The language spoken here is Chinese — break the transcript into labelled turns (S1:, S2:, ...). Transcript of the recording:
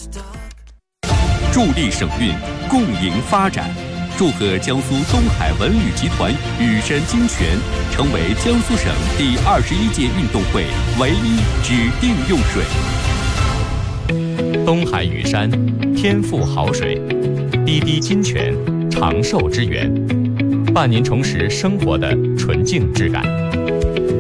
S1: 助力省运，共赢发展。祝贺江苏东海文旅集团羽山精泉成为江苏省第21届运动会唯一指定用水。
S2: 东海羽山，天赋好水，滴滴金泉，长寿之源，伴您重拾生活的纯净质感。